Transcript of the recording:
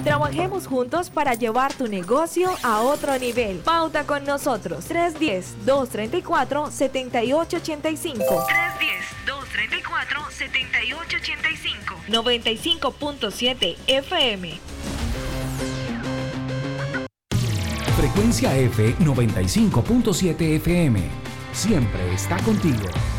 Trabajemos juntos para llevar tu negocio a otro nivel. Pauta con nosotros. 310-234-7885. 310-234-7885. 95.7 FM. Frecuencia F 95.7 FM. Siempre está contigo.